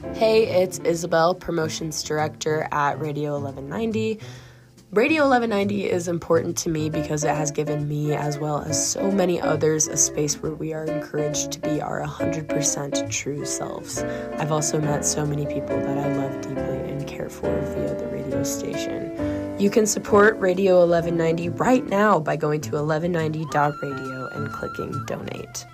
Hey, it's Isabel, Promotions Director at Radio 1190. Radio 1190 is important to me because it has given me, as well as so many others, a space where we are encouraged to be our 100% true selves. I've also met so many people that I love deeply and care for via the radio station. You can support Radio 1190 right now by going to 1190.radio and clicking donate.